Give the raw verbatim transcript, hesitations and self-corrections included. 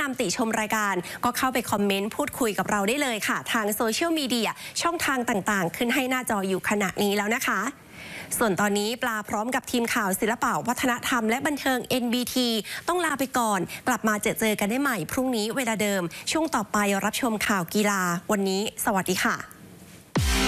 ามติชมรายการก็เข้าไปคอมเมนต์พูดคุยกับเราได้เลยค่ะทางโซเชียลมีเดียช่องทางต่างๆขึ้นให้หน้าจออยู่ขณะนี้แล้วนะคะส่วนตอนนี้ปลาพร้อมกับทีมข่าวศิลปะวัฒนธรรมและบันเทิง เอ็น บี ที ต้องลาไปก่อนกลับมาเจอเจอกันได้ใหม่พรุ่งนี้เวลาเดิมช่วงต่อไปรับชมข่าวกีฬาวันนี้สวัสดีค่ะ